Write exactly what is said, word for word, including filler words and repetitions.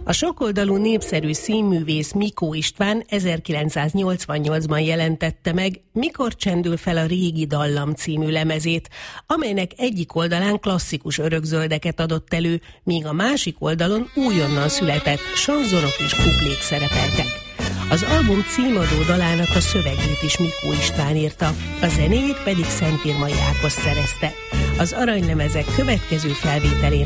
A sokoldalú népszerű színművész Mikó István ezerkilencszáznyolcvannyolcban jelentette meg Mikor csendül fel a régi dallam című lemezét, amelynek egyik oldalán klasszikus örökzöldeket adott elő, míg a másik oldalon újonnan született sanzonok és kuplék szerepeltek. Az album címadó dalának a szövegét is Mikó István írta, a zenéjét pedig Szentírmai Ákos szerezte. Az aranylemezek következő felvételén